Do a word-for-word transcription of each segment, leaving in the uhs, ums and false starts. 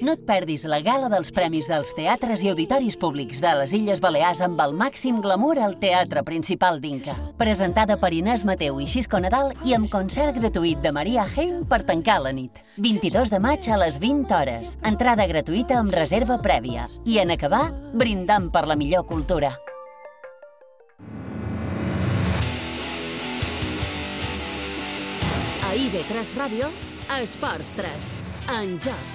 No et perdis la gala dels Premis dels Teatres i Auditoris Públics de les Illes Balears amb el màxim glamour al Teatre Principal d'Inca. Presentada per Inés Mateu i Xisco Nadal i amb concert gratuït de Maria Heim per tancar la nit. vint-i-dos de maig a les vint hores. Entrada gratuïta amb reserva prèvia. I en acabar, brindant per la millor cultura. A I V tres Ràdio, Esports tres, en joc.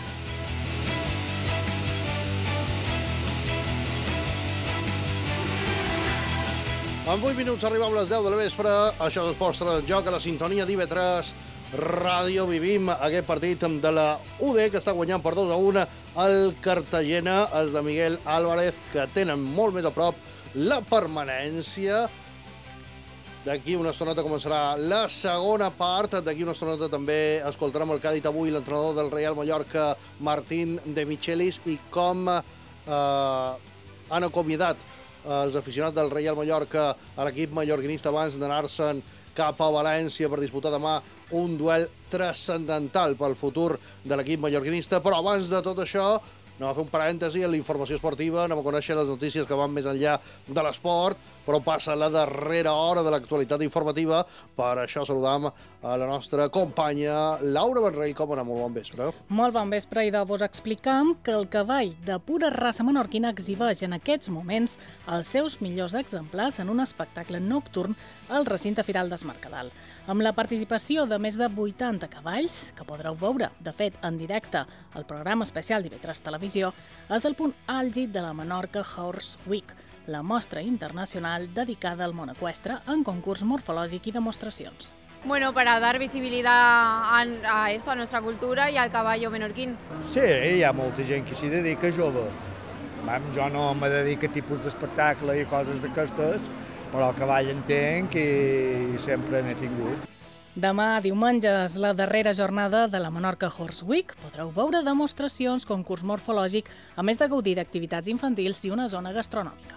En vuit minuts arribem a les deu de la vespre. Això és Esports tres en joc a la sintonia d'I V tres Ràdio. Vivim aquest partit de la U D, que està guanyant per dos a un el Cartagena, els de Miguel Álvarez, que tenen molt més a prop la permanència. D'aquí una estoneta començarà la segona part. D'aquí una estoneta també escoltarem el que ha dit avui l'entrenador del Real Mallorca, Martín de Michelis, i com eh, han acomiadat els aficionats del Real Mallorca a l'equip mallorquinista abans d'anar-se'n cap a València per disputar demà un duel transcendental pel futur de l'equip mallorquinista. Però abans de tot això, anem a fer un parèntesi en la informació esportiva, anem a conèixer les notícies que van més enllà de l'esport, però passa la darrera hora de l'actualitat informativa. Per això saludam a la nostra companya Laura Benrell. Com anar? Molt bon vespre. Molt bon vespre, i de vos explicam que el cavall de pura raça menorquina exhibeix en aquests moments els seus millors exemplars en un espectacle nocturn al recinte Firal d'Es Mercadal. Amb la participació de més de vuitanta cavalls, que podreu veure, de fet, en directe al programa especial d'I V tres Televisió, és el punt àlgid de la Menorca Horse Week, la mostra internacional dedicada al món eqüestre en concurs morfològic i demostracions. Bueno, para dar visibilidad a, a esto, a nuestra cultura y al caballo menorquín. Sí, hi ha molta gent que s'hi dedica jove. Vam, jo no me dedico a tipus d'espectacle i coses d'aquestes, però el cavall entenc i sempre n'he tingut. Demà, diumenge, és la darrera jornada de la Menorca Horse Week. Podreu veure demostracions, concurs morfològic, a més de gaudir d'activitats infantils i una zona gastronòmica.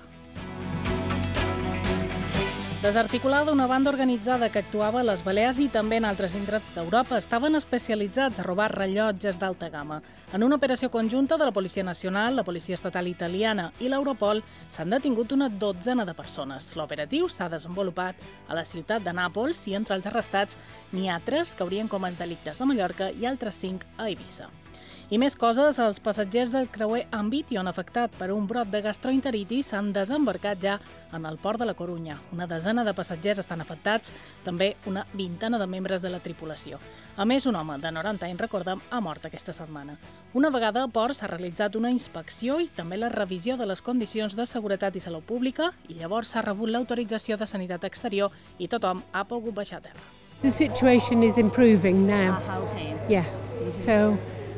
Desarticulada, una banda organitzada que actuava a les Balears i també en altres indrets d'Europa estaven especialitzats a robar rellotges d'alta gamma. En una operació conjunta de la Policia Nacional, la Policia Estatal Italiana i l'Europol s'han detingut una dotzena de persones. L'operatiu s'ha desenvolupat a la ciutat de Nàpols i entre els arrestats n'hi ha tres que haurien comès delictes a Mallorca i altres cinc a Eivissa. I més coses, els passatgers del creuer Ambition afectat per un brot de gastroenteritis s'han desembarcat ja en el port de la Corunya. Una desena de passatgers estan afectats, també una vintena de membres de la tripulació. A més, un home de noranta anys, recordem, ha mort aquesta setmana. Una vegada a port s'ha realitzat una inspecció i també la revisió de les condicions de seguretat i salut pública i llavors s'ha rebut l'autorització de sanitat exterior i tothom ha pogut baixar a terra. The situation is improving now. Ah, okay. Yeah. So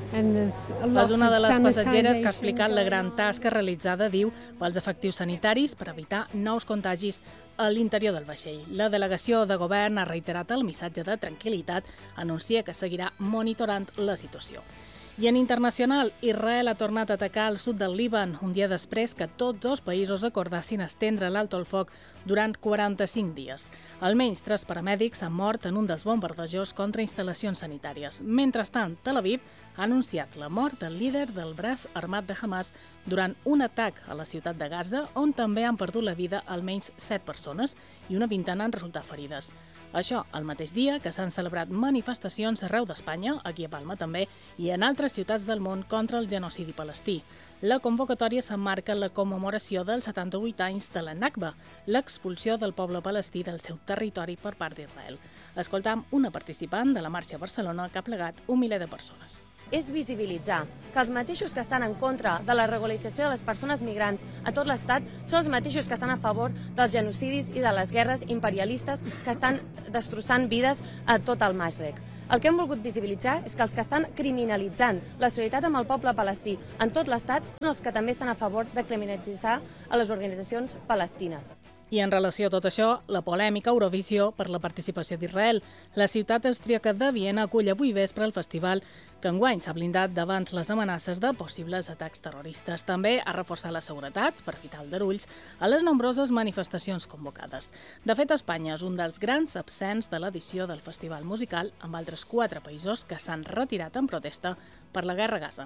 És una de les passatgeres que ha explicat la gran tasca realitzada, diu, pels efectius sanitaris per evitar nous contagis a l'interior del vaixell. La delegació de govern ha reiterat el missatge de tranquil·litat, anuncia que seguirà monitorant la situació. I en internacional, Israel ha tornat a atacar el sud del Líban un dia després que tots dos països acordassin estendre l'alto al foc durant quaranta-cinc dies. Almenys tres paramèdics han mort en un dels bombardejos contra instal·lacions sanitàries. Mentrestant, Tel Aviv ha anunciat la mort del líder del braç armat de Hamas durant un atac a la ciutat de Gaza, on també han perdut la vida almenys set persones i una vintena han resultat ferides. Això el mateix dia que s'han celebrat manifestacions arreu d'Espanya, aquí a Palma també, i en altres ciutats del món contra el genocidi palestí. La convocatòria s'emmarca en la commemoració dels setanta-vuit anys de la Nakba, l'expulsió del poble palestí del seu territori per part d'Israel. Escoltam una participant de la Marxa a Barcelona que ha plegat un miler de persones. És visibilitzar que els mateixos que estan en contra de la regularització de les persones migrants a tot l'Estat són els mateixos que estan a favor dels genocidis i de les guerres imperialistes que estan destrossant vides a tot el Masrec. El que hem volgut visibilitzar és que els que estan criminalitzant la solidaritat amb el poble palestí en tot l'Estat són els que també estan a favor de criminalitzar a les organitzacions palestines. I en relació a tot això, la polèmica Eurovisió per la participació d'Israel. La ciutat austríaca de Viena acull avui vespre el festival que enguany s'ha blindat davant les amenaces de possibles atacs terroristes. També ha reforçat la seguretat per evitar aldarulls a les nombroses manifestacions convocades. De fet, Espanya és un dels grans absents de l'edició del festival musical, amb altres quatre països que s'han retirat en protesta per la guerra a Gaza.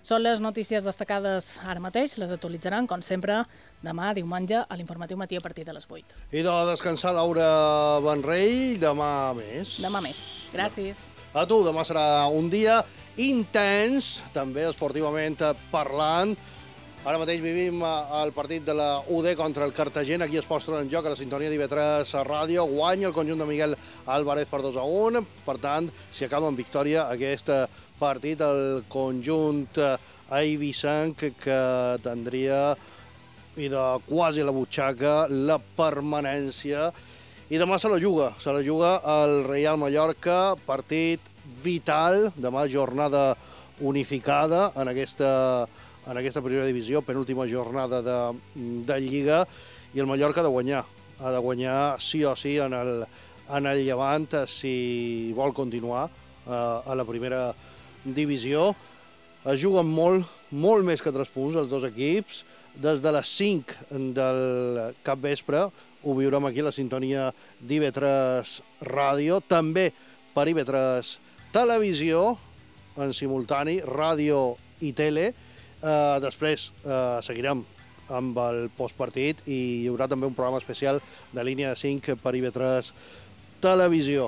Són les notícies destacades ara mateix, les actualitzaran, com sempre, demà, diumenge, a l'Informatiu Matí a partir de les vuit. I de descansar Laura Benrell, demà més. Demà més. Gràcies. A tu, demà serà un dia intens, també esportivament parlant. Ara mateix vivim el partit de la U D contra el Cartagena. Aquí es posa en joc a la sintonia d'I V tres Ràdio. Guanya el conjunt de Miguel Álvarez per dos a un. Per tant, si acaba en victòria aquest partit, el conjunt eivissenc que tindria i de quasi la butxaca la permanència. I demà se la juga. Se la juga el Reial Mallorca. Partit vital. Demà jornada unificada en aquesta en aquesta primera divisió, penúltima jornada de, de Lliga, i el Mallorca ha de guanyar. Ha de guanyar sí o sí en el, en el Llevant si vol continuar eh, a la primera divisió. Es juguen molt, molt més que tres punts els dos equips. Des de les cinc del capvespre ho viurem aquí a la sintonia d'I V tres Ràdio, també per I V tres Televisió, en simultani, ràdio i tele. Uh, després uh, seguirem amb el postpartit i hi haurà també un programa especial de línia de cinc per I V tres Televisió.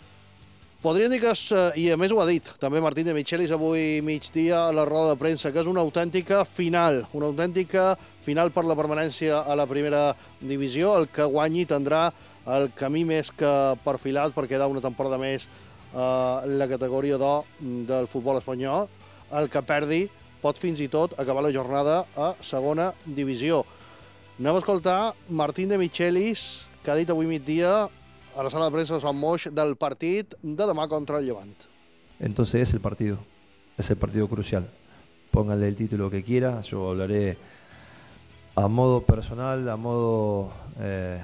Podríem dir que és, uh, i a més ho ha dit també Martín de Michelis avui migdia a la roda de premsa, que és una autèntica final, una autèntica final per la permanència a la primera divisió. El que guanyi tindrà el camí més que perfilat per quedar una temporada més a uh, la categoria d'O del futbol espanyol. El que perdi pot fins i tot acabar la jornada a segona divisió. Anem a escoltar Martín de Michelis, que ha dit avui migdia a la sala de premsa de Sant Moix del partit de demà contra el Llevant. Entonces es el partido, es el partido crucial. Pónganle el título que quiera, yo hablaré a modo personal, a modo, eh,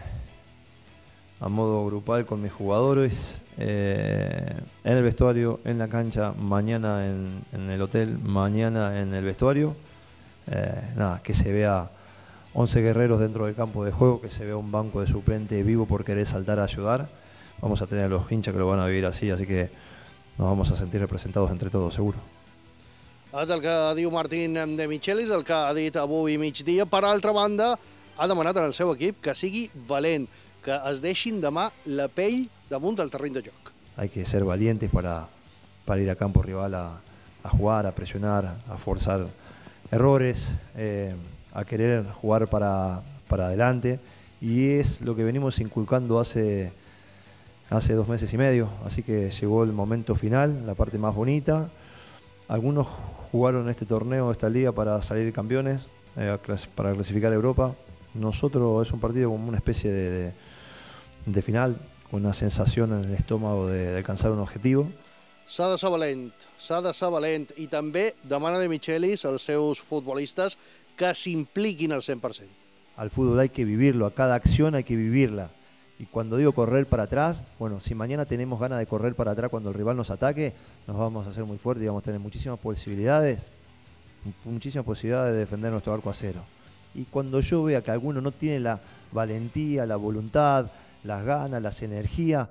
a modo grupal con mis jugadores, eh, en el vestuario, en la cancha, mañana en, en el hotel, mañana en el vestuario. Eh, nada, que se vea once guerreros dentro del campo de juego, que se vea un banco de suplente vivo por querer saltar a ayudar. Vamos a tener a los hinchas que lo van a vivir así, así que nos vamos a sentir representados entre todos, seguro. És el que diu Martín de Michelis, el que ha dit avui migdia. Per altra banda, ha demanat en el seu equip que sigui valent, que es deixin demà la pell damunt del terreny de joc. Hay que ser valientes para, para ir a campo rival a, a jugar, a presionar, a forzar errores, eh, a querer jugar para, para adelante, y es lo que venimos inculcando hace, hace dos meses y medio, así que llegó el momento final, la parte más bonita. Algunos jugaron este torneo, esta liga para salir campeones, eh, para clasificar a Europa. Nosotros es un partido como una especie de, de, de final, con una sensación en el estómago de, de alcanzar un objetivo. S'ha de ser valent, s'ha de ser valent, i també demana de Michelis als seus futbolistes que s'impliquin al cent per cent. Al fútbol hay que vivirlo, a cada acción hay que vivirla. Y cuando digo correr para atrás, bueno, si mañana tenemos ganas de correr para atrás cuando el rival nos ataque, nos vamos a hacer muy fuertes y vamos a tener muchísimas posibilidades, muchísimas posibilidades de defender nuestro arco a cero. Y cuando yo vea que alguno no tiene la valentía, la voluntad, las ganas, las energías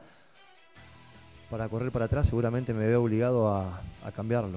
para correr para atrás, seguramente me veo obligado a, a cambiarlo.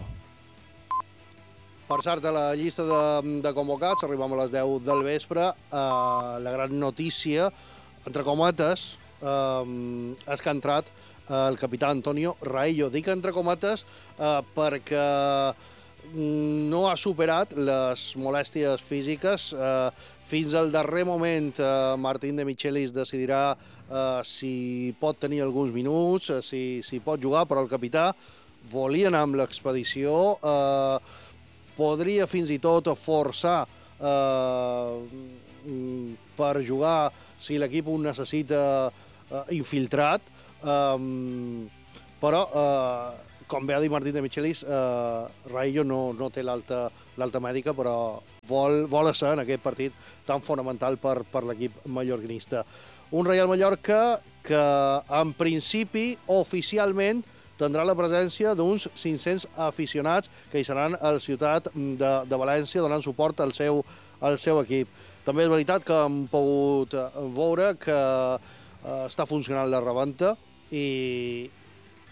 Per cert, a la llista de, de convocats, arribem a les deu del vespre, eh, la gran notícia, entre cometes, eh, és que ha entrat el capità Antonio Raillo. Dic entre cometes eh, perquè no ha superat les molèsties físiques. Eh, fins al darrer moment, eh, Martín de Michelis decidirà eh, si pot tenir alguns minuts, eh, si, si pot jugar, però el capità volia anar amb l'expedició, eh, podria fins i tot forçar eh, per jugar si l'equip ho necessita eh, infiltrat, eh, però, eh, com bé ha dit Martín de Michelis, eh, Raillo no, no té l'alta l'alta mèdica, però vol, vol ser en aquest partit tan fonamental per, per l'equip mallorquinista. Un Reial Mallorca que, en principi, oficialment, tindrà la presència d'uns cinc-cents aficionats que hi seran a la ciutat de, de València donant suport al seu, al seu equip. També és veritat que hem pogut veure que eh, està funcionant la reventa i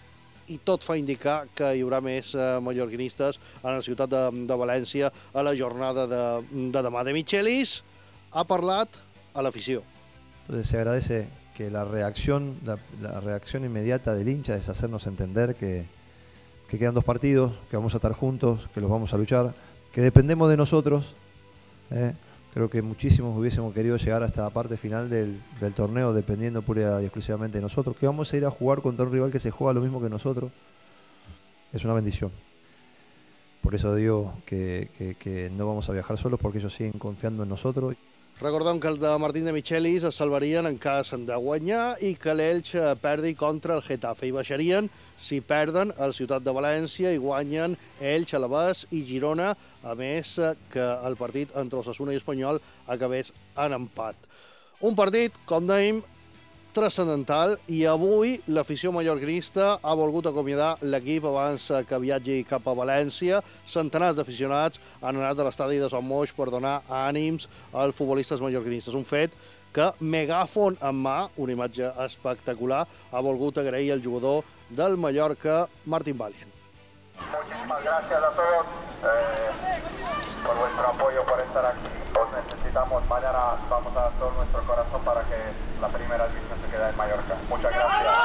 i tot fa indicar que hi haurà més eh, mallorquinistes a la ciutat de, de València a la jornada de, de demà. De Michelis ha parlat a l'afició. Entonces se agradece que la reacción, la, la reacción inmediata del hincha es hacernos entender que, que quedan dos partidos, que vamos a estar juntos, que los vamos a luchar, que dependemos de nosotros. ¿eh? Creo que muchísimos hubiésemos querido llegar hasta la parte final del, del torneo dependiendo pura y exclusivamente de nosotros, que vamos a ir a jugar contra un rival que se juega lo mismo que nosotros. Es una bendición. Por eso digo que, que, que no vamos a viajar solos, porque ellos siguen confiando en nosotros. Recordem que els de Martín de Michelis es salvarien en cas de guanyar i que l'Elx perdi contra el Getafe i baixarien si perden el Ciutat de València i guanyen Elx, Alavés i Girona, a més que el partit entre Osasuna i Espanyol acabés en empat. Un partit, com dèiem, transcendental, i avui l'afició mallorquinista ha volgut acomiadar l'equip abans que viatgi cap a València. Centenars d'aficionats han anat a l'estadi de Son Moix per donar ànims als futbolistes mallorquinistes. Un fet que, megàfon en mà, una imatge espectacular, ha volgut agrair al jugador del Mallorca, Martín Valient. Muchísimas gracias a todos eh, por vuestro apoyo, por estar aquí. Os necesitamos. Mañana vamos a dar todo nuestro corazón para que la primera división se quede en Mallorca. Muchas gracias.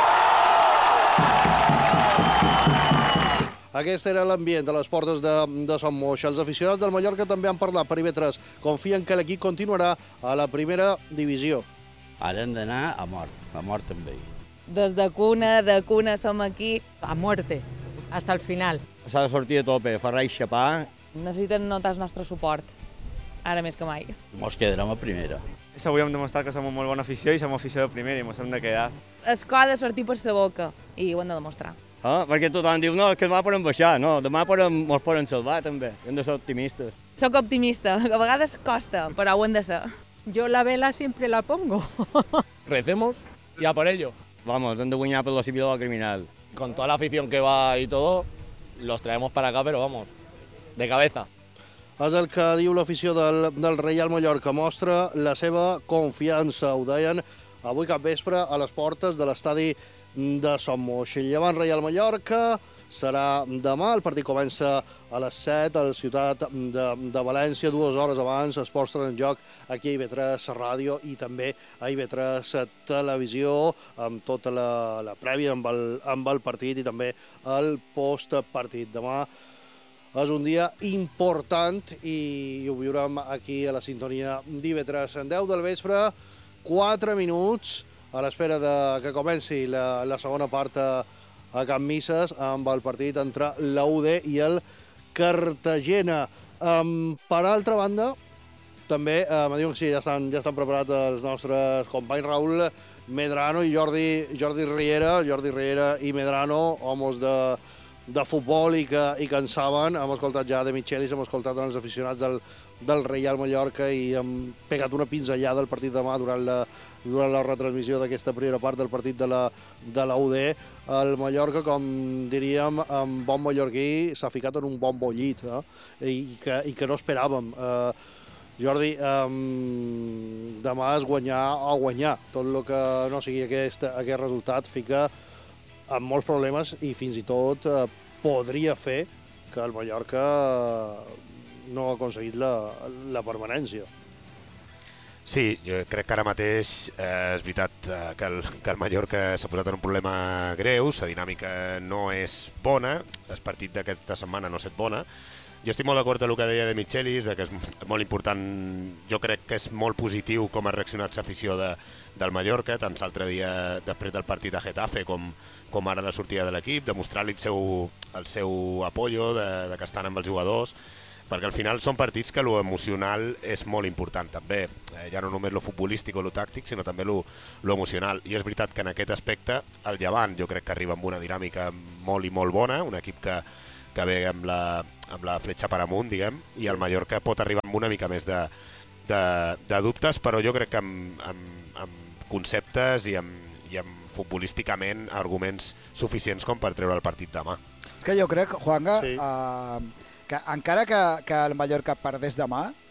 Aquest era l'ambient de les portes de, de Son Moix. Els aficionats del Mallorca també han parlat per I V tres. Confien que l'equip continuarà a la primera divisió. Ara hem d'anar a mort, a mort també. Des de cuna, de cuna som aquí a muerte, hasta el final. S'ha de sortir a tope, ferrar i xapar. Necessiten notar el nostre suport, ara més que mai. Mos quedarem a primera. Avui hem demostrat que som una molt bona afició i som afició de primera i mos hem de quedar. Es co ha de sortir per sa boca i ho hem de demostrar. Ah, perquè tothom diu, no, que demà podem baixar. No, demà podem, mos podem salvar també. Hem de ser optimistes. Soc optimista, a vegades costa, però ho hem de ser. Yo la vela siempre la pongo. Recemos y a por ello. Vamos, hem de guanyar per lo civil o criminal. Con toda la afición que va y todo, los traemos para acá, pero vamos, de cabeza. És el que diu l'afició del, del Reial Mallorca. Mostra la seva confiança. Ho deien avui capvespre a les portes de l'estadi de Son Moix. El Llevant Reial Mallorca serà demà. El partit comença a les set a la ciutat de, de València. Dues hores abans es posen en joc aquí a I V tres Ràdio i també a I V tres Televisió, amb tota la, la prèvia, amb el, amb el partit i també el postpartit. Demà és un dia important i ho viurem aquí a la sintonia d'I V tres. En deu del vespre, quatre minuts a l'espera de que comenci la, la segona part a, a Can Misses amb el partit entre la U D i el Cartagena. Um, per altra banda, també uh, me diuen que sí, ja estan, ja estan preparats els nostres companys Raül Medrano i Jordi, Jordi Riera, Jordi Riera i Medrano, homes de de futbol i que, i que en saben. Hem escoltat ja de Michelis, hem escoltat els aficionats del, del Reial Mallorca i hem pegat una pinzellada del partit demà durant la, durant la retransmissió d'aquesta primera part del partit de la, de la U D. El Mallorca, com diríem, en bon mallorquí, s'ha ficat en un bon bollit, eh? I, que, i que no esperàvem. Eh, Jordi, um, demà és guanyar o guanyar. Tot el que no sigui aquest, aquest resultat fica amb molts problemes i fins i tot eh, podria fer que el Mallorca no ha aconseguit la, la permanència. Sí, jo crec que ara mateix eh, és veritat eh, que, el, que el Mallorca s'ha posat en un problema greu, la dinàmica no és bona, el partit d'aquesta setmana no ha estat bona. Jo estic molt d'acord amb el que deia de Michelis, de que és molt important, jo crec que és molt positiu com ha reaccionat l'afició de, del Mallorca, tant l'altre dia després del partit a Getafe com, com ara la sortida de l'equip, demostrar-li el seu, el seu apoyo, de, de que estan amb els jugadors, perquè al final són partits que l'emocional és molt important també, eh, ja no només lo futbolístic o lo tàctic, sinó també lo, lo emocional. I és veritat que en aquest aspecte el Llevant jo crec que arriba amb una dinàmica molt i molt bona, un equip que, que ve amb la, amb la fletxa per amunt, diguem, i el Mallorca pot arribar amb una mica més de, de, de dubtes, però jo crec que amb, amb, amb conceptes i amb, i amb futbolísticament arguments suficients com per treure el partit demà. És que jo crec, Juanga, sí. uh, que encara que, que el Mallorca perdés demà,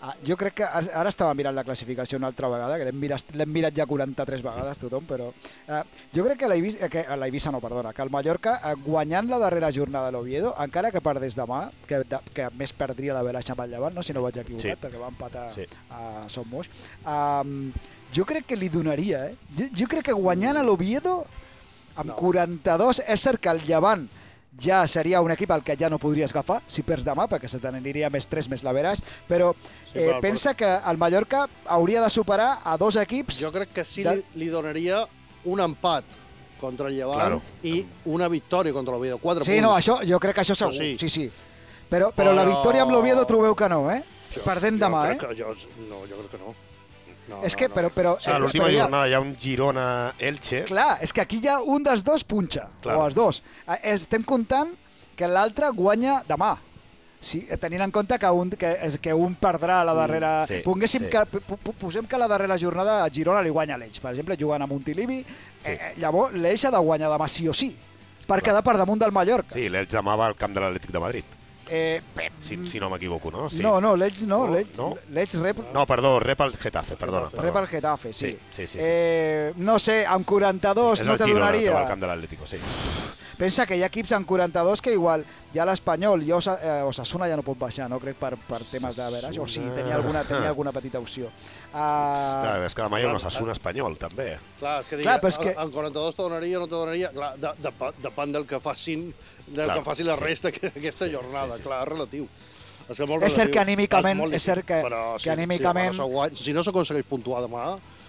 Ah, jo crec que ara estava mirant la classificació una altra vegada, que l'hem mirat, l'hem mirat ja quaranta-tres vegades tothom, però eh, jo crec que la Eivissa, que, la Eivissa no, perdona, que el Mallorca, eh, guanyant la darrera jornada de l'Oviedo, encara que perdés demà, que, de, que més perdria la Belaix amb el Llevant, no? Si no vaig equivocat, sí. perquè va empatar sí. a Son Moix, um, jo crec que li donaria, eh? Jo, jo crec que guanyant a l'Oviedo, amb no. quaranta-dos, és cert que el Llevant ja seria un equip al que ja no podries agafar si perds demà, perquè se t'aniria més tres més la Beraix, però sí, eh, pensa que el Mallorca hauria de superar a dos equips... Jo crec que sí de... li donaria un empat contra el Llevant claro. i una victòria contra l'Oviedo, quatre sí, punts. Sí, no, això, jo crec que això segur, sí, sí. sí. Però, però, però la victòria amb l'Oviedo trobeu que no, eh? Jo, Perdent jo demà, eh? Que jo, no, jo crec que no. No, és que, no, però... però o sigui, a l'última jornada hi ha un Girona-Elche. Clar, és que aquí ja un dels dos punxa, claro. o els dos. Estem comptant que l'altre guanya demà. Sí, tenint en compte que un, que, que un perdrà a la darrera... Mm, sí, Ponguéssim sí. que, posem que la darrera jornada a Girona li guanya l'Elx, per exemple, jugant a Montilivi, sí. eh, llavors l'Elx ha de guanyar demà sí o sí, per Clar. quedar per damunt del Mallorca. Sí, l'Elx demà va al camp de l'Atlètic de Madrid. Eh, si, si no m'equivoco, no? Sí. No, no, l'Elx no, l'Elx no? rep... No, perdó, rep el Getafe, perdona. perdona. Rep el Getafe, sí. sí, sí, sí, sí. Eh, no sé, amb quaranta-dos és no te Girona, donaria... És el camp de l'Atlético, sí. Pensa que hi ha equips amb quaranta-dos que igual ja l'Espanyol i Osa, eh, Osasuna ja no pot baixar, no crec, per, per temes de veres, o sí, tenia alguna, tenia alguna petita opció. Uh... Clar, és que demà hi ha un Osasuna espanyol, també. Clar, és que, digue, Clar, és que... en quaranta-dos te donaria o no te donaria, clar, de, de, depèn del que facin, del clar, que faci la resta sí. aquesta sí, jornada, sí, sí. clar, és relatiu. És, que molt és cert que anímicament, és, és cert que, però, que sí, anímicament... Si, si no s'aconsegueix puntuar demà,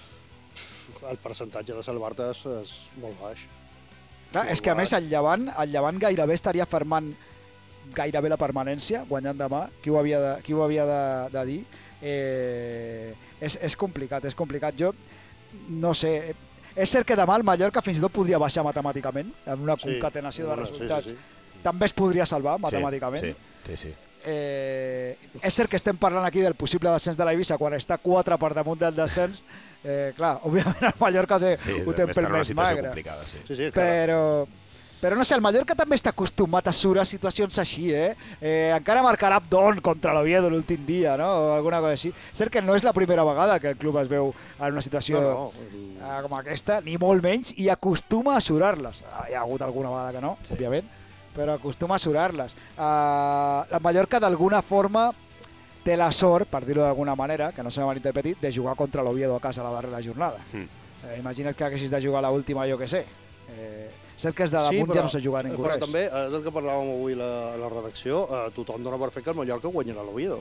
el percentatge de salvar-te és, és molt baix. Clar, és que a més el Llevant, el Llevant gairebé estaria fermant gairebé la permanència, guanyant demà, qui ho havia de, qui ho havia de, de dir. Eh, és, és complicat, és complicat. Jo no sé, és cert que demà el Mallorca fins i tot podria baixar matemàticament, amb una sí, concatenació de resultats. Sí, sí, sí. També es podria salvar matemàticament. Sí, sí, sí. Eh, és cert que estem parlant aquí del possible descens de l'Eivissa quan està quatre per damunt del descens. Eh, clar, òbviament el Mallorca té, sí, ho té un pel més magre. Sí. Sí, sí, però, però no sé, el Mallorca també està acostumat a surar situacions així, eh? eh encara marcarà Abdon contra l'Oviedo l'últim dia, no? O alguna cosa així. És cert que no és la primera vegada que el club es veu en una situació no, no. Eh, com aquesta, ni molt menys, i acostuma a surar-les. Hi ha hagut alguna vegada que no, sí. òbviament, però acostuma a surar-les. Uh, la Mallorca d'alguna forma té la sort, per dir-ho d'alguna manera, que no se m'ha malinterpretit, de jugar contra l'Oviedo a casa la darrera jornada. Mm. Eh, imagina't que haguessis de jugar l'última, jo què sé. Eh, cert que és de damunt sí, però, ja no s'ha jugat ningú però res. Però també, és el que parlàvem avui a la, la redacció, eh, tothom dona per fer que el Mallorca guanyarà l'Oviedo.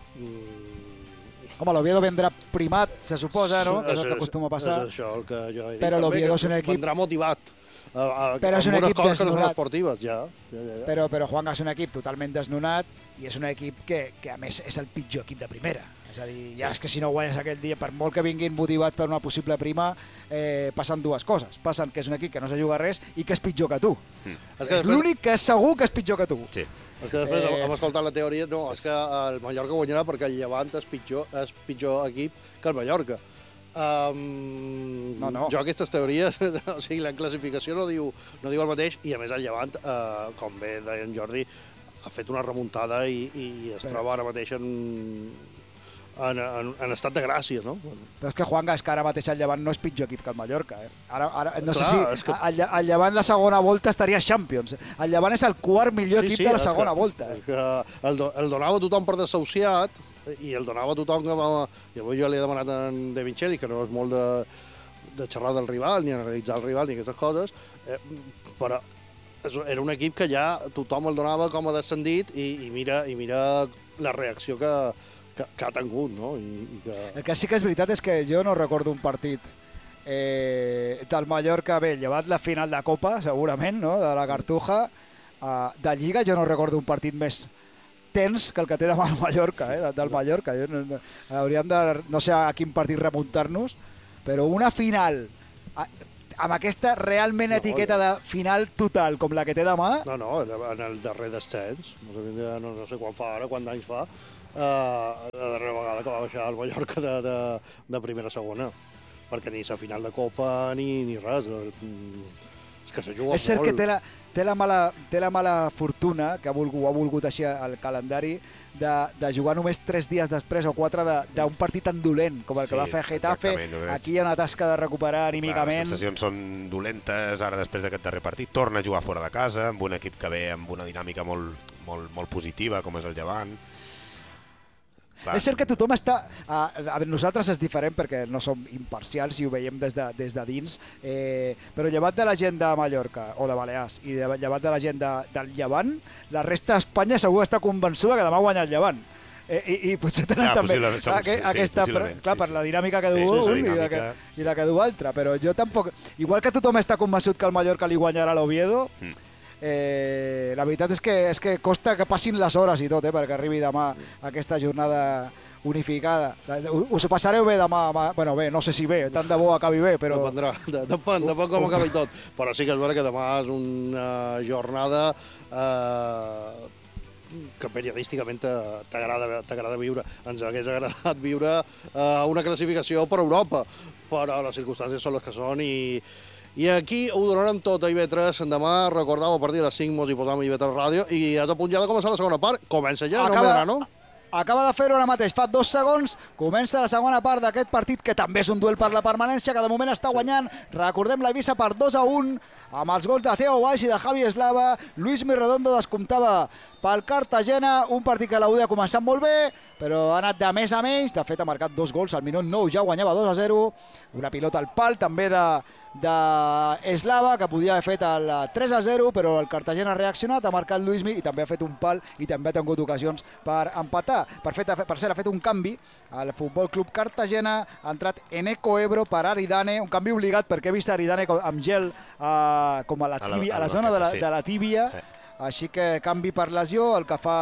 Mm. Home, l'Oviedo vendrà primat, se suposa, no? Que és el que acostuma a passar. És això el que jo he dit. Però l'Oviedo és un equip... Vendrà motivat. Uh, uh, però és un equip coses que no són desnonat. esportives, ja. ja, ja, ja. Però, però Juan és un equip totalment desnonat i és un equip que, que a més és el pitjor equip de primera. És a dir, ja sí. és que si no guanyes aquell dia, per molt que vinguin motivats per una possible prima, eh, passen dues coses. Passen que és un equip que no se juga res i que és pitjor que tu. Mm. És, que és després... l'únic que és segur que és pitjor que tu. Sí. És que després eh... hem escoltat la teoria, no, és que el Mallorca guanyarà perquè el Llevant és pitjor, és pitjor equip que el Mallorca. Um, no, no. Jo aquestes teories, o sigui, la classificació no diu, no diu el mateix i a més el Llevant, uh, com bé deia en Jordi, ha fet una remuntada i, i es Però... troba ara mateix en, en, en, en estat de gràcia, no? Però és que Juanga, és que ara mateix el Llevant no és pitjor equip que el Mallorca, eh? Ara, ara, no Clar, sé si que... el, el Llevant la segona volta estaria Champions. El Llevant és el quart millor sí, equip sí, de la segona que, volta. És que el, el donava tothom per desahuciat i el donava tothom que va... I avui jo li he demanat a en De Vincelli, que no és molt de, de xerrar del rival, ni analitzar el rival, ni aquestes coses, eh, però era un equip que ja tothom el donava com a descendit i, i, mira, i mira la reacció que, que, que ha tingut, no? I, i que... El que sí que és veritat és que jo no recordo un partit eh, del Mallorca, bé, llevat la final de Copa, segurament, no?, de la Cartuja, eh, de Lliga jo no recordo un partit més tens que el que té demà el Mallorca, eh, del Mallorca. Jo no, no, hauríem de, no sé a quin partit remuntar-nos, però una final a, amb aquesta realment no, etiqueta de final total com la que té demà... No, no, en el darrer descens, no sé, no, no sé quan fa ara, quants anys fa, eh, la darrera vegada que va baixar el Mallorca de, de, de primera a segona, perquè ni la final de Copa ni, ni res. És que se juga és cert molt. Que té la, té la mala, té la mala fortuna, que ha volgut, ha volgut així el calendari, de, de jugar només tres dies després o quatre d'un partit tan dolent com el sí, que va fer Getafe. Aquí hi ha una tasca de recuperar anímicament. Les sensacions són dolentes ara després d'aquest darrer partit. Torna a jugar fora de casa, amb un equip que ve amb una dinàmica molt, molt, molt positiva, com és el Llevant. Clar. És cert que tothom està... A, a nosaltres és diferent perquè no som imparcials i ho veiem des de, des de dins, eh, però llevat de la gent de Mallorca o de Balears i de, llevat de la gent de, del Llevant, la resta d'Espanya segur està convençuda que demà guanya el Llevant. Eh, i, I potser tenen ja, també som, aqu sí, aquesta... Sí, clar, sí, per la dinàmica que sí, du un sí, i, que, i la que du altra, però jo tampoc... Igual que tothom està convençut que el Mallorca li guanyarà l'Oviedo, mm. Eh, la veritat és que, és que costa que passin les hores i tot, eh, perquè arribi demà aquesta jornada unificada. Us ho passareu bé demà, bueno, bé, no sé si bé, tant de bo acabi bé, però... Dependrà, depèn, depèn com acabi tot, però sí que és vera que demà és una jornada eh, que periodísticament t'agrada viure. Ens hagués agradat viure eh, una classificació per Europa, però les circumstàncies són les que són i I aquí ho donarem tot a I V tres. Demà, recordeu, a partir de les cinc mos hi posam a I V tres Ràdio i és a punt ja de començar la segona part. Comença ja, Acaba... no m'agrada, no? Acaba de fer-ho ara mateix, fa dos segons, comença la segona part d'aquest partit que també és un duel per la permanència, que de moment està guanyant, recordem la Eivissa per dos a un, amb els gols de Theo Baix i de Javi Eslava. Luis Mirredondo descomptava pel Cartagena, un partit que l'U D ha començat molt bé, però ha anat de més a menys, de fet ha marcat dos gols, al minut nou ja guanyava dos a zero, una pilota al pal també de... d'Eslava, que podia haver fet el tres a zero, però el Cartagena ha reaccionat, ha marcat Luismi i també ha fet un pal i també ha tingut ocasions per empatar. Per, fet, per cert, ha fet un canvi al Futbol Club Cartagena, ha entrat Eneco Ebro per Aridane, un canvi obligat perquè he vist Aridane amb gel eh, com a la, tíbia, a la, a la zona de la, de la tíbia, així que canvi per lesió, el que fa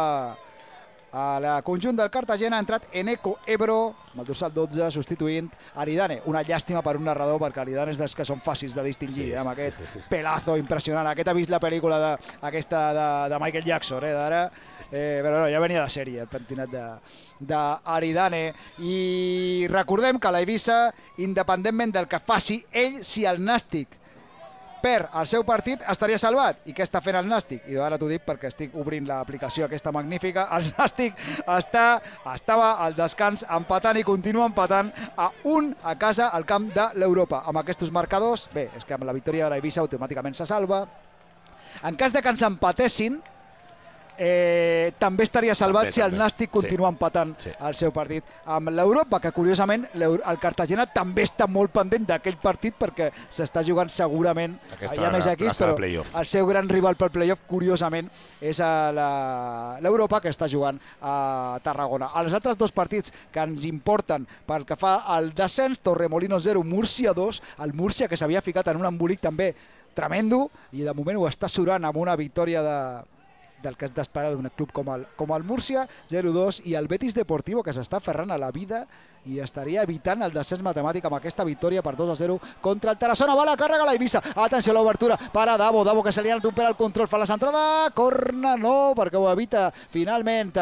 a la conjunt del Cartagena ha entrat Eneco Ebro, amb el dorsal dotze, substituint Aridane. Una llàstima per un narrador, perquè Aridane és dels que són fàcils de distingir, sí. Amb aquest pelazo impressionant. Aquest ha vist la pel·lícula de, aquesta de, de Michael Jackson, eh, d'ara, eh, però no, ja venia de sèrie, el pentinat d'Aridane. I recordem que la Eivissa, independentment del que faci ell, si el Nàstic per el seu partit estaria salvat. I què està fent el Nàstic? I ara t'ho dic perquè estic obrint l'aplicació aquesta magnífica. El Nàstic està, estava al descans empatant i continua empatant a un a casa al camp de l'Europa. Amb aquests marcadors, bé, és que amb la victòria de la Eivissa automàticament se salva. En cas de que ens empatessin, Eh, també estaria salvat també, si el Nàstic continua sí. empatant sí. el seu partit amb l'Europa, que curiosament el Cartagena també està molt pendent d'aquell partit perquè s'està jugant segurament Aquesta hi ha més equips, però el seu gran rival pel playoff curiosament és l'Europa, que està jugant a Tarragona. Els altres dos partits que ens importen pel que fa al descens, Torremolinos zero, Múrcia dos, el Múrcia que s'havia ficat en un embolic també tremendo i de moment ho està surant amb una victòria de del que és d'esperar d'un club com el, com el Múrcia, zero dos, i el Betis Deportivo, que s'està aferrant a la vida i estaria evitant el descens matemàtic amb aquesta victòria per dos a zero contra el Tarassona. Va la càrrega la Eivissa, atenció a l'obertura per a Davo, Davo que se li ha anat un per al control, fa la centrada, corna no, perquè ho evita finalment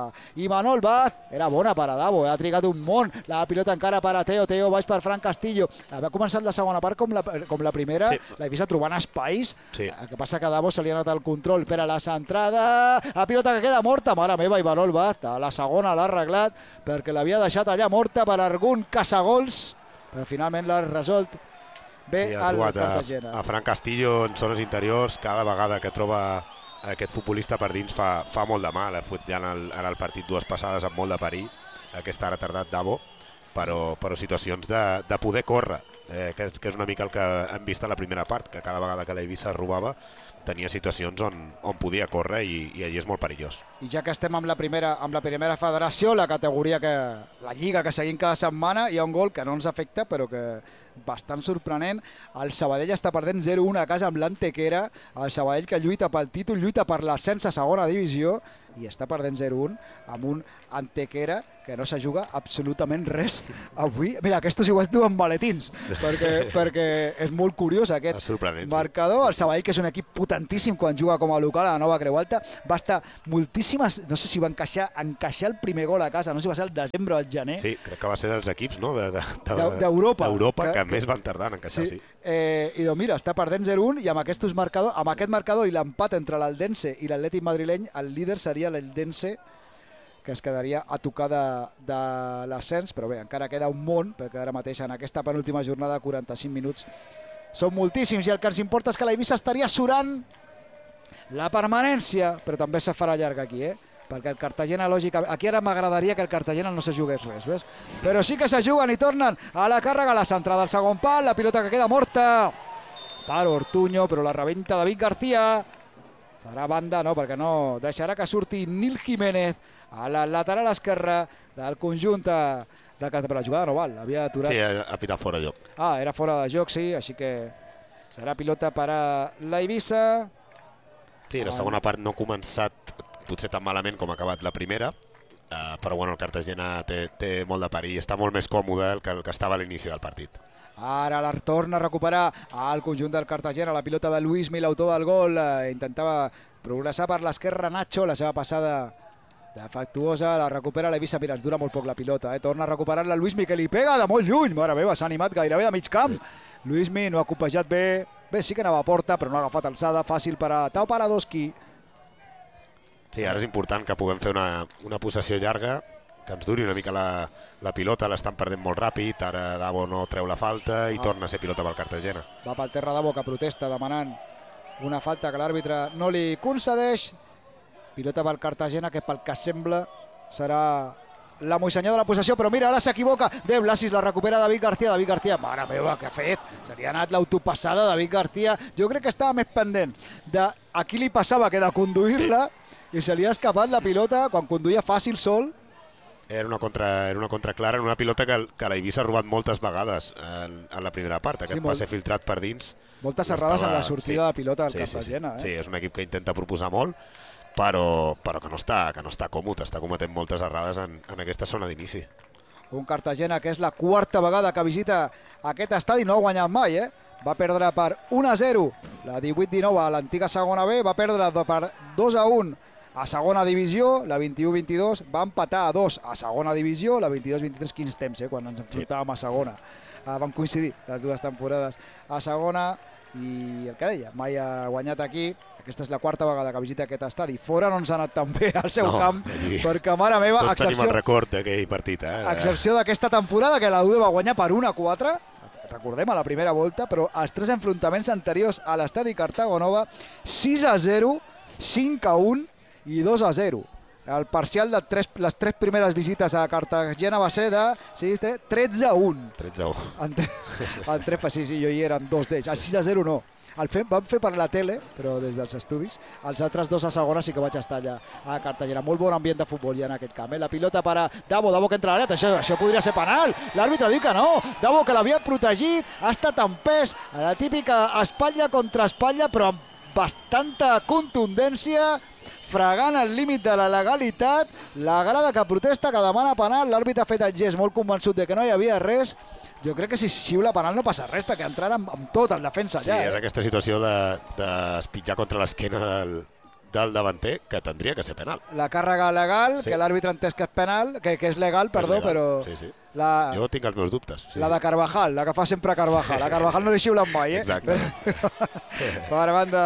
i Manol Vaz, era bona per a Davo, ha trigat un món, la pilota encara per a Teo, Teo baix per Fran Castillo, havia començat la segona part com la, com la primera, sí. La Eivissa trobant espais, sí. El que passa que a Davo se li ha anat el control per a la centrada, la pilota que queda morta, mare meva, i Manol Vaz, a la segona l'ha arreglat perquè l'havia deixat allà morta per algun caçagols, però finalment l'ha resolt bé sí, al Cartagena. A, a Fran Castillo en zones interiors, cada vegada que troba aquest futbolista per dins fa, fa molt de mal. Ha fot ja en el, en el partit dues passades amb molt de perill, aquesta ara ha tardat Davo, però, però situacions de, de poder córrer, eh, que, que és una mica el que hem vist a la primera part, que cada vegada que l'Eivissa robava tenia situacions on, on podia córrer i, i allí és molt perillós. I ja que estem amb la primera, amb la primera federació, la categoria que la lliga que seguim cada setmana, hi ha un gol que no ens afecta però que bastant sorprenent. El Sabadell està perdent zero un a casa amb l'Antequera, el Sabadell que lluita pel títol, lluita per l'ascens a segona divisió i està perdent zero un amb un Antequera que no se juga absolutament res avui. Mira, aquests igual duen maletins, perquè, perquè és molt curiós aquest marcador. El Sabadell, que és un equip potentíssim quan juga com a local a la Nova Creu Alta, va estar moltíssimes, no sé si va encaixar, encaixar el primer gol a casa, no sé si va ser el desembre o el gener. Sí, crec que va ser dels equips, no? D'Europa. D'Europa, que, que més van tardar en encaixar, sí. sí. Eh, I doncs mira, està perdent zero un i amb, marcador, amb aquest marcador i l'empat entre l'Eldense i l'Atlètic madrileny, el líder seria l'Eldense, que es quedaria a tocar de, de l'ascens, però bé, encara queda un món, perquè ara mateix en aquesta penúltima jornada, quaranta-cinc minuts, són moltíssims, i el que ens importa és que l'Eivissa estaria surant la permanència, però també se farà llarga aquí, eh? Perquè el Cartagena, lògica, aquí ara m'agradaria que el Cartagena no se jugués res, ves? Però sí que se juguen i tornen a la càrrega, la centrada del segon pal, la pilota que queda morta per Ortuño, però la rebenta David García. Serà banda, no, perquè no deixarà que surti Nil Jiménez a la lateral esquerra del conjunt del Cartagena. La jugada no val, havia aturat. Sí, ha pitat fora de joc. Ah, era fora de joc, sí, així que serà pilota per a l'Eivissa. Sí, la segona part no ha començat potser tan malament com ha acabat la primera, eh, però bueno, el Cartagena té, té molt de perill, està molt més còmode que el que estava a l'inici del partit. Ara la torna a recuperar al conjunt del Cartagena, la pilota de Luismi, l'autor del gol, eh, intentava progressar per l'esquerra Nacho, la seva passada defectuosa, la recupera l'Eivissa, mira, ens dura molt poc la pilota, eh? Torna a recuperar-la Luismi, que li pega de molt lluny, mare meva, s'ha animat gairebé de mig camp. Sí. Luismi no ha copejat bé, bé, sí que anava a porta, però no ha agafat alçada, fàcil per a Tau Paradoski. Sí, ara és important que puguem fer una, una possessió llarga, que ens duri una mica la, la pilota, l'estan perdent molt ràpid, ara Davo no treu la falta i ah. torna a ser pilota pel Cartagena. Va pel terra Davo, que protesta demanant una falta que l'àrbitre no li concedeix. Pilota pel Cartagena, que pel que sembla serà la moissenyada de la possessió, però mira, ara s'equivoca. De Blasis la recupera David García. David García, mare meva, què ha fet? Se li ha anat l'autopassada de David García. Jo crec que estava més pendent de a qui li passava que de conduir-la, sí. I se li ha escapat la pilota quan conduïa fàcil sol. Era una contra, era una contra clara, en una pilota que, que l'Eivissa ha robat moltes vegades en, en la primera part. Aquest sí, molt... passe filtrat per dins. Moltes errades en la sortida sí, de pilota del sí, Cartagena. Sí, sí. Eh? sí, és un equip que intenta proposar molt, però, però que no està, que no està còmode, està cometent moltes errades en, en aquesta zona d'inici. Un Cartagena que és la quarta vegada que visita aquest estadi, no ha guanyat mai, eh? Va perdre per un a zero la divuit dinou a l'antiga segona B, va perdre per dos a un a segona divisió, la vint-i-u vint-i-dos, va empatar a dos a segona divisió, la vint-i-dos vint-i-tres, quins temps, eh, quan ens enfrontàvem a segona. Uh, vam coincidir les dues temporades a segona i el que deia, mai ha guanyat aquí. Aquesta és la quarta vegada que visita aquest estadi. Fora no ens ha anat tan bé al seu no, camp, allí. Perquè, mare meva, tots excepció, tenim el record d'aquell partit. Eh? Excepció d'aquesta temporada, que la U D va guanyar per un a quatre, recordem, a la primera volta, però els tres enfrontaments anteriors a l'estadi Cartagonova, sis a zero, cinc a un, i dos a zero. El parcial de tres, les tres primeres visites a Cartagena va ser de sí, tretze a un. tretze a un. En, en tres, sí, sí, jo hi eren dos d'ells. El sis a zero no. El fem, vam fer per la tele, però des dels estudis. Els altres dos a segona sí que vaig estar allà a Cartagena. Molt bon ambient de futbol ja en aquest camp. Eh? La pilota per a Davo, Davo que entra a l'àrea. Això, això podria ser penal. L'àrbitre diu que no. Davo que l'havia protegit. Ha estat en pes. A la típica espatlla contra espatlla, però amb bastanta contundència, fregant el límit de la legalitat. La grada que protesta, que demana penal. L'àrbitre ha fet el gest molt convençut de que no hi havia res. Jo crec que si xiula penal no passa res, perquè entrarà amb, amb tot el defensa allà. Sí, és eh? aquesta situació d'espitjar de, contra l'esquena del, del davanter, que tindria que ser penal. La càrrega legal, sí. Que l'àrbitre ha entès que és penal, que, que és legal, perdó, és legal. Però... Sí, sí. La... Jo tinc els meus dubtes. Sí. La de Carvajal, la que fa sempre Carvajal. A Carvajal no li xiulen mai, eh? Exacte. Per banda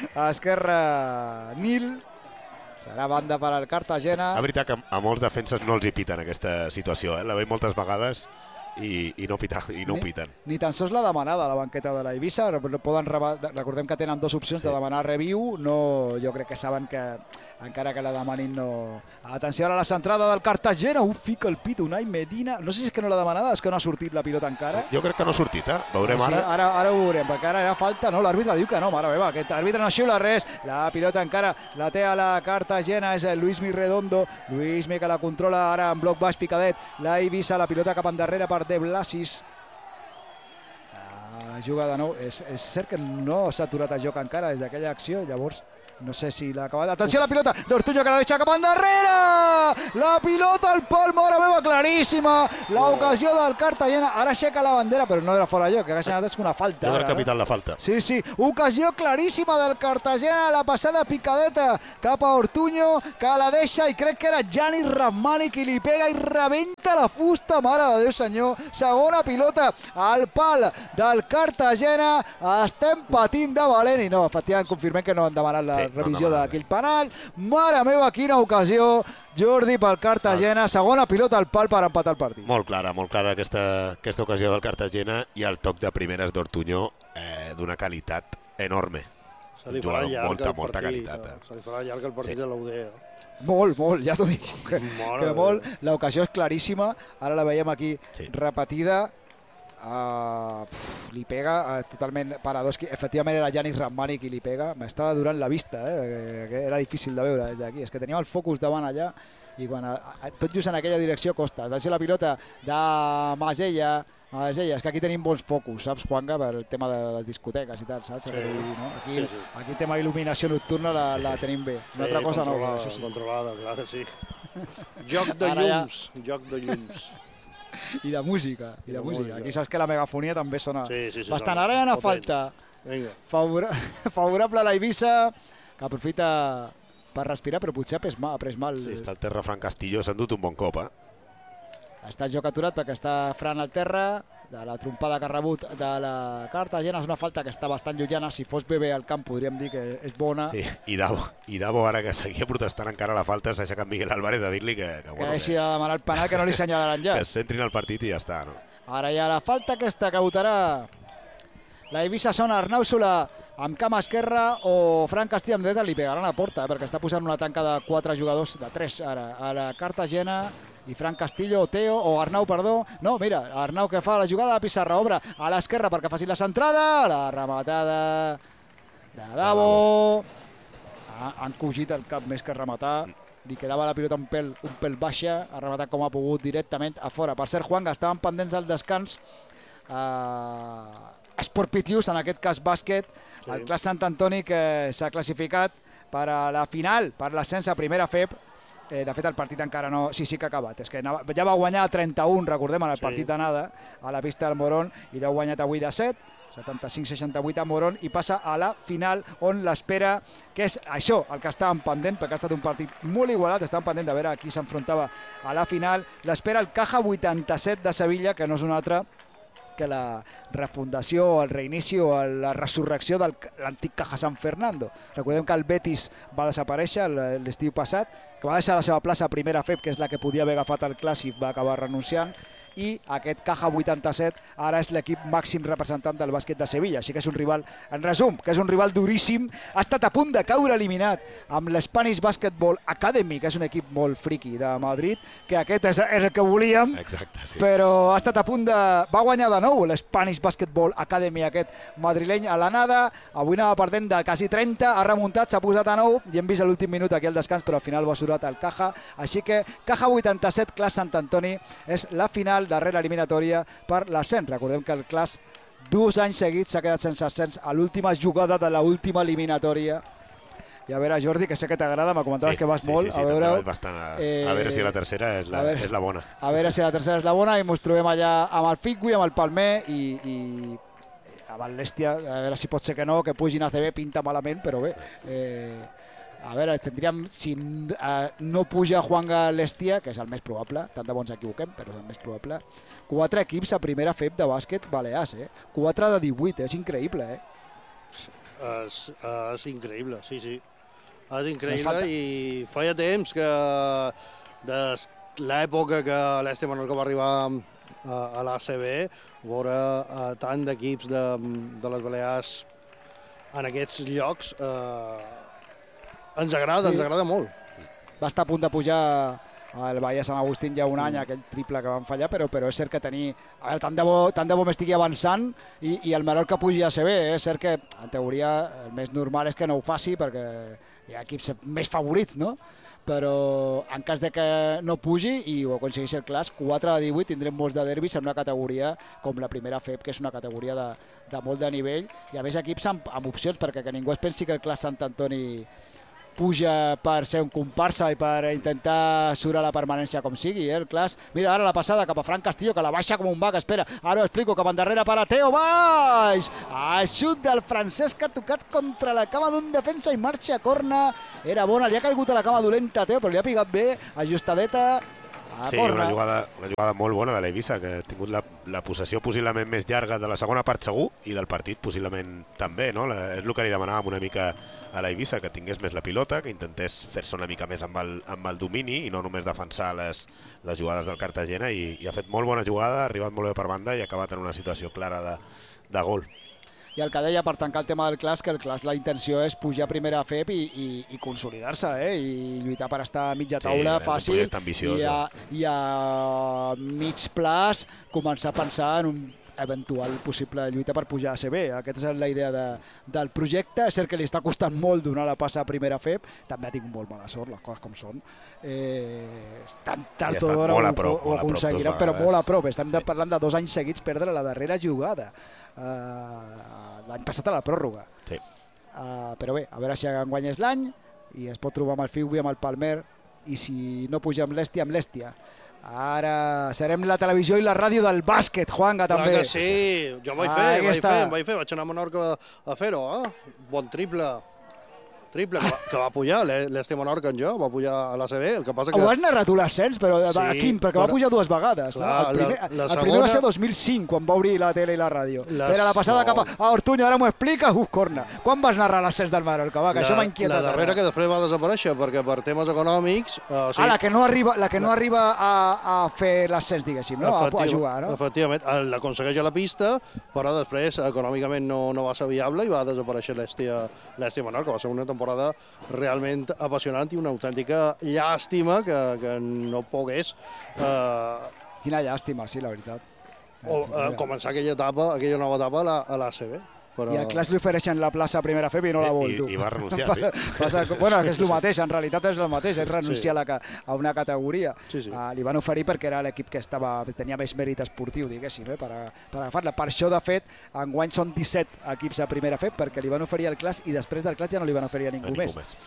esquerra, Nil. Serà banda per al Cartagena. La veritat que a molts defenses no els hi piten aquesta situació, eh? La veig moltes vegades i, i, no, pita, i no ni, ho piten. Ni tan sols la demanada a la banqueta de l'Eivissa. Poden reba... Recordem que tenen dues opcions sí. de demanar review. No, jo crec que saben que encara que la demanin no... Atenció ara a la centrada del Cartagena. Uf, fica el pit Unai Medina. No sé si és que no la demanada, és que no ha sortit la pilota encara. Jo crec que no ha sortit, eh? Veurem ah, sí, ara. ara. Ara ho veurem, perquè ara era falta. No, l'àrbitre diu que no, mare meva. Aquest àrbitre no xiula res. La pilota encara la té a la Cartagena. És el Luismi Redondo. Luismi que la controla ara en bloc baix, ficadet. La Eivissa, la pilota cap endarrere per De Blasis. Ah, juga de nou. És, és cert que no s'ha aturat el joc encara des d'aquella acció. Llavors no sé si l'ha acabat. Atenció a la pilota d'Ortuño, que la deixa cap endarrere! La pilota al pal, mare meva, claríssima! L'ocasió del Cartagena. Ara aixeca la bandera, però no era fora jo, que ha anat és una falta. Jo crec que ha pitat la falta. Sí, sí, ocasió claríssima del Cartagena, la passada picadeta cap a Ortuño, que la deixa, i crec que era Gianni Rahmani qui li pega i rebenta la fusta, mare de Déu senyor. Segona pilota al pal del Cartagena, estem patint de valent, i no, efectivament confirmem que no han demanat la sí, revisió no d'aquell penal. Mare meva, quina ocasió, Jordi, pel Cartagena, segona pilota al pal per empatar el partit. Molt clara, molt clara aquesta, aquesta ocasió del Cartagena, i el toc de primeres d'Ortuño eh, d'una qualitat enorme. Se li farà llarg molta, el molta partit, qualitat. Se li farà llarg el partit sí. de l'U D. Molt, molt, ja t'ho dic. Que, que molt, l'ocasió és claríssima, ara la veiem aquí sí. repetida. Uh, uf, li pega uh, totalment Paradoski, efectivament era Gianni Rahmani qui li pega, m'estava durant la vista eh, que, que era difícil de veure des d'aquí, és que teníem el focus davant allà i quan, uh, tot just en aquella direcció costa. Atenció la pilota de Masella, Masella, és que aquí tenim bons focus, saps, Juanga, per el tema de les discoteques i tal, saps? Sí. Dir, no? Aquí, sí, sí. aquí el tema il·luminació nocturna la, la tenim bé, una sí, altra cosa no, això sí. Controlada, clar que sí. Joc de Ara llums, ja... joc de llums. I de música, i de música. Aquí saps que la megafonia també sona sí, sí, sí, bastant. Ara hi ha una falta Favora... favorable a la Eivissa, que aprofita per respirar, però potser ha pres mal. Ha pres mal. Sí, està al terra Fran Castillo, s'ha endut un bon cop, eh? Està joc aturat perquè està Fran al terra, de la trompada que ha rebut de la Cartagena, és una falta que està bastant llunyana, si fos bé bé al camp podríem dir que és bona. Sí, i Davo, i Davo ara que seguia protestant encara la falta, s'ha aixecat Miguel Álvarez de dir-li que... Que, bueno, que deixi de demanar el penal, que no li senyalaran ja. Que es centrin al partit i ja està, no? Ara hi ha la falta aquesta que votarà la Eivissa, són Arnau Solà amb cama esquerra o Fran Castillo amb dreta, li pegaran a la porta, eh, perquè està posant una tanca de quatre jugadors, de tres ara, a la Cartagena, i Fran Castillo, o Teo, o Arnau, perdó. No, mira, Arnau que fa la jugada de Pissarra, obre a l'esquerra perquè faci la centrada, la rematada de Davo. Ah, han cogit el cap més que rematar. Li quedava la pilota un pèl, un pèl baixa, ha rematat com ha pogut directament a fora. Per cert, Juan, que estaven pendents al descans, eh, Sport Pitius, en aquest cas bàsquet, sí. El Clas Sant Antoni que s'ha classificat per a la final, per l'ascens a primera F E P. Eh, de fet, el partit encara no... Sí, sí que ha acabat. És que anava... ja va guanyar trenta-un, recordem, en el sí. partit d'anada, a la pista del Morón, i l'ha guanyat avui de set, setanta-cinc seixanta-vuit a Morón, i passa a la final, on l'espera, que és això, el que estàvem pendent, perquè ha estat un partit molt igualat, estàvem pendent de veure qui s'enfrontava a la final. L'espera el Caja vuitanta-set de Sevilla, que no és un altre que la refundació, el reinici o la resurrecció de l'antic Caja San Fernando. Recordem que el Betis va desaparèixer l'estiu passat, que va deixar la seva plaça a primera F E P, que és la que podia haver agafat el clàssic, va acabar renunciant, i aquest Caja vuitanta-set ara és l'equip màxim representant del bàsquet de Sevilla, així que és un rival, en resum, que és un rival duríssim, ha estat a punt de caure eliminat amb l'Spanish Basketball Academy, que és un equip molt friqui de Madrid, que aquest és el que volíem. Exacte, sí. Però ha estat a punt de... va guanyar de nou l'Spanish Basketball Academy, aquest madrileny a l'anada, avui anava perdent de quasi trenta, ha remuntat, s'ha posat a nou, i hem vist l'últim minut aquí al descans, però al final va surat el Caja, així que Caja vuitanta-set, Clas Sant Antoni, és la final darrera eliminatòria per l'ascens. Recordem que el Clas dos anys seguits s'ha quedat sense ascens a l'última jugada de l'última eliminatòria. I a veure, Jordi, que sé que t'agrada, me comentaves sí, que vas sí, molt. Sí, sí, a veure, bastant a, eh, a veure si la tercera és la, veure, és la bona. A veure si la tercera és la bona, i ens trobem allà amb el Figui, amb el Palmer i, i amb el Lèstia, a veure si pot ser que no, que pugin a C B, pinta malament, però bé. Eh, A veure, tindríem, si uh, no puja Juanga Lèstia, que és el més probable, tant de bo ens equivoquem, però és el més probable, quatre equips a primera F E P de bàsquet balears, eh? quatre de divuit, és increïble, eh? És, és increïble, sí, sí. És increïble i feia temps que de l'època que l'Este Menorca va arribar a, a l'A C B, veure uh, tant d'equips de, de les Balears en aquests llocs, eh, ens agrada, sí. ens agrada molt. Va estar a punt de pujar el Bahia Sant Agustín ja un any, mm. aquell triple que van fallar, però, però és cert que tenir... A veure, tant de bo, tant de bo m'estigui avançant i, i el Menorca pugi a C B, eh? És cert que, en teoria, el més normal és que no ho faci, perquè hi ha equips més favorits, no? però en cas de que no pugi i ho aconsegueixi el Clas, quatre de divuit tindrem molts de derbis en una categoria com la primera F E P, que és una categoria de, de molt de nivell, i a més equips amb, amb opcions, perquè que ningú es pensi que el Clas Sant Antoni puja per ser un comparsa i per intentar surar la permanència com sigui, eh? El Clas, mira ara la passada cap a Fran Castillo, que la baixa com un bac, espera, ara ho explico, cap endarrere per a Teo Baix, aixut del Francesc, que ha tocat contra la cama d'un defensa i marxa a corna, era bona, li ha caigut a la cama dolenta a Teo, però li ha picat bé, ajustadeta, a sí, corna. una jugada, una jugada molt bona de l'Eivissa, que ha tingut la, la possessió possiblement més llarga de la segona part segur, i del partit possiblement també, no? La, és el que li demanàvem una mica a l'Eivissa, que tingués més la pilota, que intentés fer-se una mica més amb el, amb el domini i no només defensar les, les jugades del Cartagena, i, i ha fet molt bona jugada, ha arribat molt bé per banda i ha acabat en una situació clara de, de gol. I el que deia, per tancar el tema del Clas, que el Clas la intenció és pujar a primera F E P i, i, i consolidar-se, eh? I lluitar per estar a mitja taula, sí, fàcil, ambiciós, i, a, i a mig plaç començar a pensar en un eventual possible lluita per pujar a C B. Aquesta és la idea de, del projecte. És cert que li està costant molt donar la passa a primera F E P, també ha tingut molt mala sort, les coses com són. Eh, tan tard o d'hora ho, ho aconseguiran, però molt a prop. Estem sí. parlant de dos anys seguits perdre la darrera jugada. Uh, l'any passat a la pròrroga. Sí. Uh, però bé, a veure si enguany és l'any i es pot trobar amb el Figui, amb el Palmer, i si no puja amb l'Èstia, amb l'Èstia. Ara serem la televisió i la ràdio del bàsquet, Juanga, també. Clar que sí, jo vaig fer, vaig fer, vaig fer, vaig anar a Menorca a fer-ho, eh? Bon triple. Triple, que va, que va pujar, l'Este Menorca en jo, va pujar a l'A C B, el que passa que... Ho has narrat tu l'ascens, però sí, a quin? Perquè va pujar dues vegades. Clar, no? El primer, la, la el segona... primer va ser dos mil cinc, quan va obrir la tele i la ràdio. Les... Era la passada no. cap a... Ah, Ortuño, ara m'ho explica, uf, corna. Quan vas narrar l'ascens del Menorca? Va, que la, això m'ha inquietat. La darrera que després va desaparèixer, perquè per temes econòmics... Uh, sí. Ah, la que no arriba, la que no arriba a, a fer l'ascens, diguéssim, no? A, a jugar, no? Efectivament, l'aconsegueix a la pista, però després econòmicament no, no va ser viable i va desaparèixer l'Este Menorca. Va ser una temporada realment apassionant i una autèntica llàstima que, que no pogués... Eh, Quina llàstima, sí, la veritat. O, eh, començar aquella etapa, aquella nova etapa a la, a l'A C B. Però... I al Clas li ofereixen la plaça a primera F E P i no la vol, tu. I, i va renunciar, sí. Passa, bueno, que és el mateix, en realitat és el mateix, és renunciar sí. a, la, a una categoria. Sí, sí. Uh, li van oferir perquè era l'equip que estava, tenia més mèrit esportiu, diguéssim, eh, per, a, per agafar-la. Per això, de fet, enguany són disset equips a primera F E P, perquè li van oferir al Clas i després del Clas ja no li van oferir a ningú, a ningú més. més.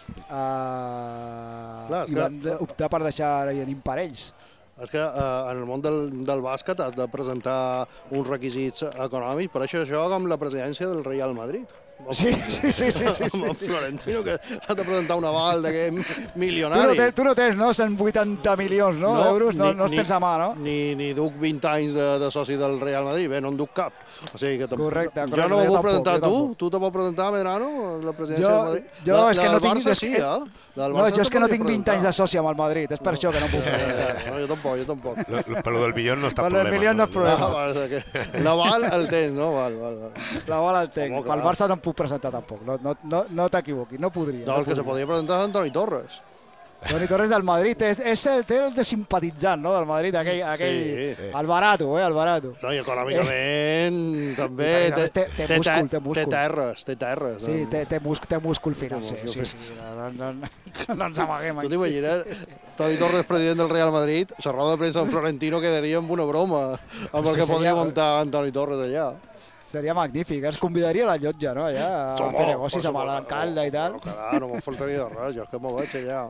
Uh, clar, I clar, van clar. optar per deixar en imparells. És que eh, en el món del, del bàsquet has de presentar uns requisits econòmics, per això això com la presidència del Real Madrid. Sí, sí, sí, sí, sí, amb el Florentino, que ha de presentar un aval d'aquest milionari. Tu no, tens, tu no tens, no?, cent vuitanta milions, no?, no d'euros, no, ni, no els tens a mà, no? Ni, ni duc vint anys de, de soci del Real Madrid, bé, no en duc cap. O sigui que correcte, jo no ho puc presentar tu, tu te pots presentar, Medrano, la presidència jo, del Madrid. Jo, la, és que no tinc... Barça, sí, eh? No, jo és que no tinc vint anys de soci amb el Madrid, és per això que no puc presentar. No, jo tampoc, jo tampoc. Per lo del milió no està problema. Per el milió no és problema. L'aval el tens, no? L'aval el tenc, pel Barça no em puc presentar tampoc. No, no, no, no t'equivoquis, no podria. No, no el que podria. se podria presentar és Antoni Torres. Toni Torres del Madrid, és, és el, el de simpatitzant, no?, del Madrid, aquell, aquell sí. el barato, eh, el barato. No, i econòmicament eh. també té, té, té, té múscul, té múscul. Té terres, té terres. Sí, té, té, múscul, té múscul financer, sí, sí, sí, no, no, no, no ens amaguem aquí. Tu t'imagines, Toni Torres, president del Real Madrid, la roda de premsa del Florentino quedaria amb una broma amb el sí, que podria muntar Antoni Torres allà. Seria magnífic, ens convidaria a la llotja, no?, allà, a Som, fer negocis amb l'alcalde i tal. No, clar, no me'n faltaria de res, jo és que m'ho veig allà.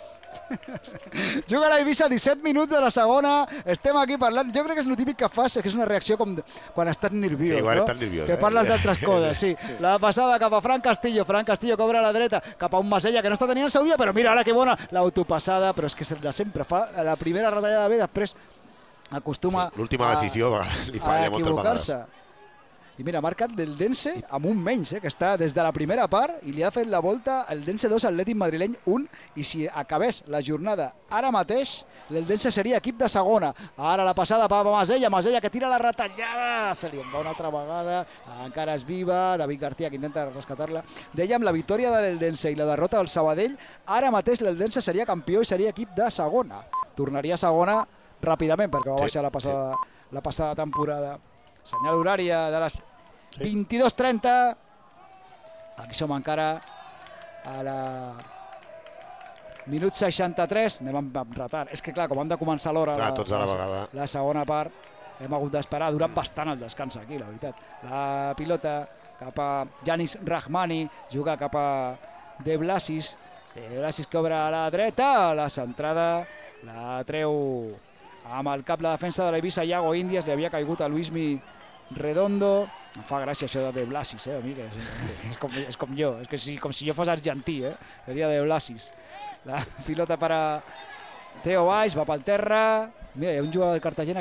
Juga l'Eivissa, disset minuts de la segona, estem aquí parlant, jo crec que és el típic que fas, que és una reacció com de, quan estàs nerviós, sí, no? nerviós, que eh? parles d'altres coses, sí. La passada cap a Fran Castillo, Fran Castillo cobra a la dreta, cap a un Masella que no està tenint el seu dia, però mira ara que bona l'autopassada, però és que de sempre fa la primera retallada bé, després acostuma sí, l'última decisió a, li falla moltes vegades. I mira, ha marcat del Dense amb un menys, eh, que està des de la primera part i li ha fet la volta el Dense dos, Atlètic Madrileny un, i si acabés la jornada ara mateix, el Dense seria equip de segona. Ara la passada per Masella, Masella que tira la retallada, se li en va una altra vegada, encara és viva, David García que intenta rescatar-la. Dèiem, la victòria de l'Eldense i la derrota del Sabadell, ara mateix l'Eldense seria campió i seria equip de segona. Tornaria a segona ràpidament perquè va baixar sí, la passada, sí. la passada temporada. Senyal horària de les vint-i-dos trenta. Aquí som encara a la minut seixanta-tres, anem amb, amb retard. És que clar, com han de començar l'hora, Clar, la, tots a la la, vegada. la segona part, hem hagut d'esperar, ha durat bastant el descans aquí, la veritat. La pilota cap a Yanis Rahmani, juga cap a De Blasis, De Blasis que obre a la dreta, la centrada la treu amb el cap la defensa de l'Eivissa, Iago Índies, li havia caigut a Luismi Redondo. Em fa gràcia això de De Blasis, eh, amic? És, és, com, és com jo, és que si, com si jo fos argentí, eh? Seria De Blasis. La pilota per a Teo Baix, va pel terra. Mira, hi ha un jugador del Cartagena